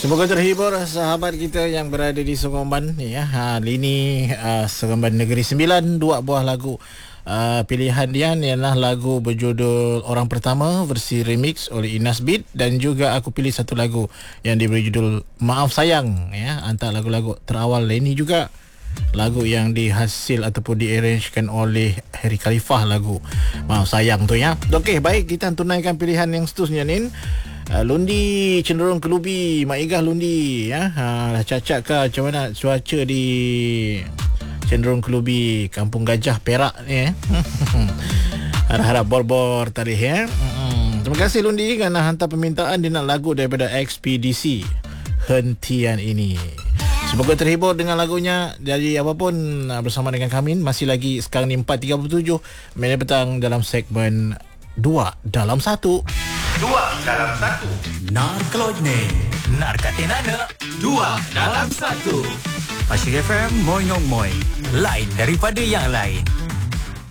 Semoga terhibur sahabat kita yang berada di Seremban ni ya. Lini Seremban Negeri Sembilan, dua buah lagu. Pilihan Dian ialah lagu berjudul Orang Pertama versi remix oleh Inas Beat, dan juga aku pilih satu lagu yang diberi judul Maaf Sayang ya, antara lagu-lagu terawal Leni juga. Lagu yang dihasil ataupun diarrangekan oleh Harry Khalifah, lagu Maaf Sayang tu ya. Okey, baik, kita tunaikan pilihan yang seterusnya ni. Lundi cenderung ke Lubi, Mak Igah Lundi ya. Dah cacak ke macam mana cuaca di cenderung ke Lubi, Kampung Gajah Perak ni harap-harap bor-bor tarikh ya. Terima kasih Lundi kerana hantar permintaan dia nak lagu daripada Ekspedisi Hentian Ini. Semoga terhibur dengan lagunya. Jadi apapun, bersama dengan kami masih lagi sekarang ni 4.37 minit petang dalam segmen 2 dalam 1. 2 dalam 1. Nar Kelojne, Nar Katinana, 2 dalam 1. Asyik FM, Moy Ngong Moy. Lain daripada yang lain.